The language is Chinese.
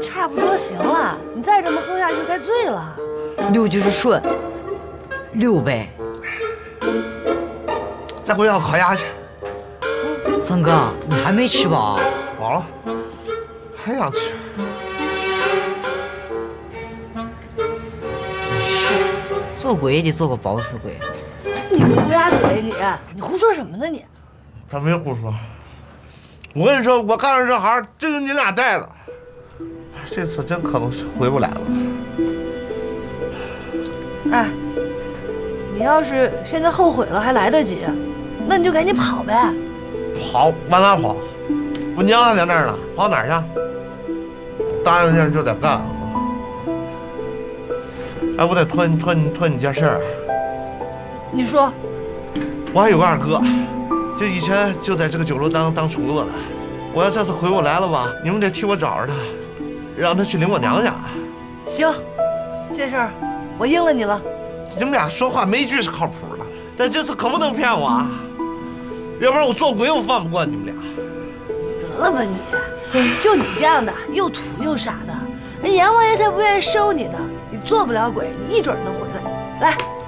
差不多行了，你再这么喝下去该醉了。 六就是顺，6杯。 再回要烤鸭去。 三哥，你还没吃饱？ 饱了，还想吃。 是，做鬼也得做个饱死鬼。 你个乌鸦嘴，你胡说什么呢你？ 他没胡说。我跟你说，我干的这行真是你俩带的，这次真可能是回不来了。 哎，你要是现在后悔了还来得及，那你就赶紧跑呗。 跑往哪跑？我娘还在那儿呢，跑哪儿去？答应下就得干。哎，我得托你件事儿。 你说， 我还有个二哥，就以前就在这个酒楼当厨子呢。我要这次回不来了吧，你们得替我找着他，让他去领我娘家。 行，这事儿我应了你了。 你们俩说话没一句是靠谱的，但这次可不能骗我啊！要不然我做鬼我放不过你们俩。 得了吧你，就你这样的又土又傻的，人阎王爷才不愿意收你呢。你做不了鬼，你一准能回来。来。